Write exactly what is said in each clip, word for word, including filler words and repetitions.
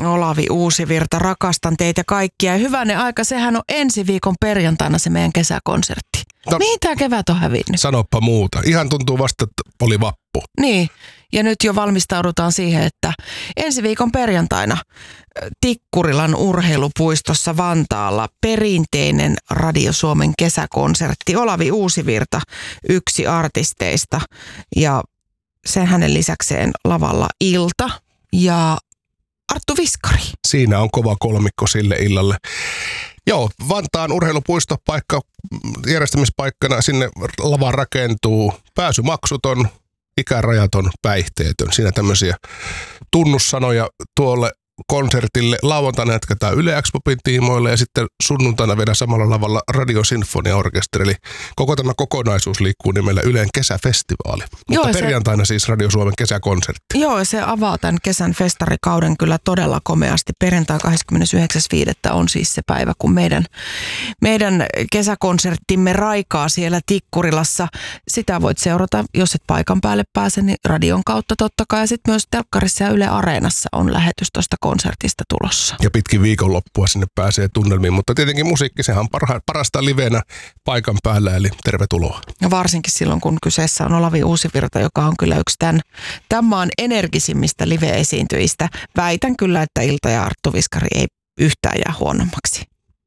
Olavi Uusivirta, rakastan teitä kaikkia. Ja hyvänen aika, sehän on ensi viikon perjantaina se meidän kesäkonsertti. No, mihin tämä kevät on hävinnyt? Sanoppa muuta. Ihan tuntuu vasta, että oli vappu. Niin, ja nyt jo valmistaudutaan siihen, että ensi viikon perjantaina Tikkurilan urheilupuistossa Vantaalla perinteinen Radio Suomen kesäkonsertti. Olavi Uusivirta, yksi artisteista, ja sen hänen lisäkseen lavalla Ilta ja Arttu Viskari. Siinä on kova kolmikko sille illalle. Joo, Vantaan urheilupuistopaikka järjestämispaikkana, sinne lava rakentuu, pääsymaksuton, ikärajaton, päihteetön. Siinä tämmöisiä tunnussanoja tuolle konsertille. Lauantaina jatketaan Yle Expopin tiimoille ja sitten sunnuntaina vielä samalla lavalla Radio Sinfonia-orkesteri. Eli koko tämä kokonaisuus liikkuu nimellä Ylen kesäfestivaali. Joo, mutta perjantaina se, siis Radio Suomen kesäkonsertti. Joo, se avaa tämän kesän festarikauden kyllä todella komeasti. Perjantai kahdeskymmenesyhdeksäs viidettä on siis se päivä, kun meidän, meidän kesäkonserttimme raikaa siellä Tikkurilassa. Sitä voit seurata, jos et paikan päälle pääse, niin radion kautta totta kai. Ja sitten myös telkkarissa ja Yle Areenassa on lähetys tuosta konsertista tulossa. Ja pitkin viikonloppua sinne pääsee tunnelmiin, mutta tietenkin musiikki, sehän on parha, parasta livenä paikan päällä, eli tervetuloa. Ja varsinkin silloin, kun kyseessä on Olavi Uusivirta, joka on kyllä yksi tämän, tämän maan energisimmistä live-esiintyjistä. Väitän kyllä, että Ilta ja Arttu Viskari ei yhtään jää huonommaksi.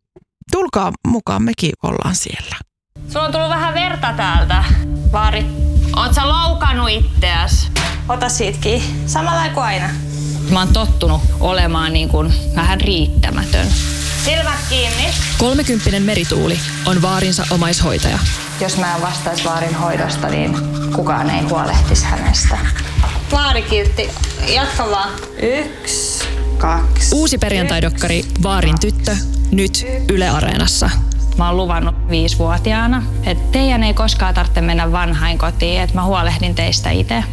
Tulkaa mukaan, mekin ollaan siellä. Sulla on tullut vähän verta täältä, Vaari. Oot sä loukannut itseäs? Ota siitä kiinni. Samalla kuin aina. Mä oon tottunut olemaan niin kuin vähän riittämätön. Silmät kiinni. Kolmekymppinen Merituuli on Vaarinsa omaishoitaja. Jos mä en vastaisi Vaarin hoidosta, niin kukaan ei huolehtisi hänestä. Vaari kiltti. Jatka vaan. Yksi, kaksi. Uusi perjantaidokkari Vaarin tyttö, nyt Yle Areenassa. Mä oon luvannut viisivuotiaana, että teidän ei koskaan tarvitse mennä vanhainkotiin, että mä huolehdin teistä itse.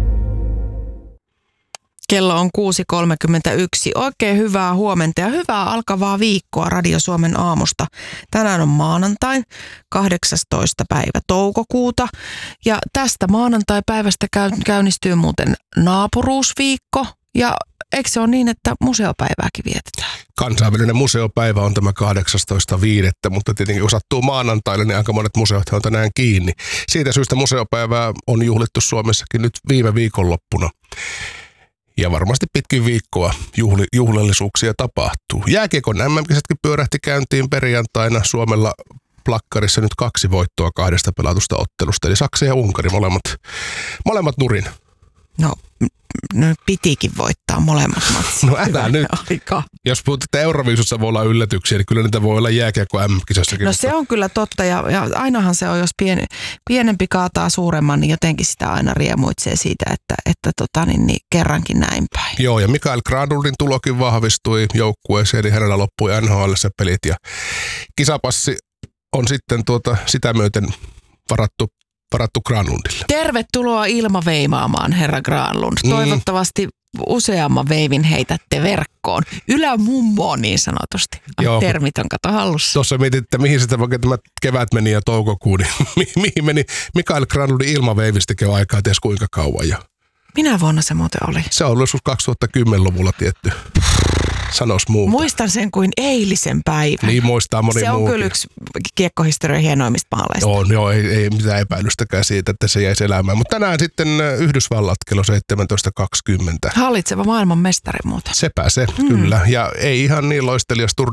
Kello on kuusi kolmekymmentäyksi. Oikein hyvää huomenta ja hyvää alkavaa viikkoa Radio Suomen aamusta. Tänään on maanantai, kahdeksastoista päivä toukokuuta. Ja tästä maanantai-päivästä käynnistyy muuten naapuruusviikko. Ja eikö se ole niin, että museopäivääkin vietetään? Kansainvälinen museopäivä on tämä kahdeksastoista viidettä, mutta tietenkin kun sattuu maanantaille, niin aika monet museot on tänään kiinni. Siitä syystä museopäivää on juhlittu Suomessakin nyt viime viikonloppuna. Ja varmasti pitkin viikkoa juhli, juhlallisuuksia tapahtuu. Jääkiekon M M-kisätkin pyörähti käyntiin perjantaina. Suomella plakkarissa nyt kaksi voittoa kahdesta pelatusta ottelusta. Eli Saksa ja Unkari molemmat, molemmat nurin. No, no pitikin voittaa molemmat matsit. No älä nyt. Aika. Jos puhutaan, että Euroviisussa voi olla yllätyksiä, niin kyllä niitä voi olla jääkiekko M M-kisassakin. No se on kyllä totta ja, ja ainahan se on, jos pien, pienempi kaataa suuremman, niin jotenkin sitä aina riemuitsee siitä, että, että tota, niin, niin, kerrankin näin päin. Joo, ja Mikael Granlundin tulokin vahvistui joukkueeseen, eli hänellä loppui N H L:ssä pelit ja kisapassi on sitten tuota, sitä myöten varattu varattu Granlundille. Tervetuloa ilmaveimaamaan, herra Granlund. Mm. Toivottavasti useamman veivin heitätte verkkoon. Ylämummoon niin sanotusti. Joo. Termit on kato hallussa. Tuossa mietit, että mihin sitä vaikka tämä kevät meni ja toukokuu, niin mihin meni Mikael Granlundin ilmaveivistäkin aikaa ties kuinka kauan. Ja minä vuonna se muuten oli? Se on ollut joskus kaksituhattakymmenluvulla tietty. Sanois muuta. Muistan sen kuin eilisen päivän. Niin muistaa moni Se on muukin. kyllä yksi kiekkohistorian hienoimmista maaleista. On, joo, ei, ei mitään epäilystäkään siitä, että se jäisi elämään. Mutta tänään sitten Yhdysvallat kello seitsemäntoista kaksikymmentä. Hallitseva maailman mestari muuten. Sepä se, mm. kyllä. Ja ei ihan niin loistelias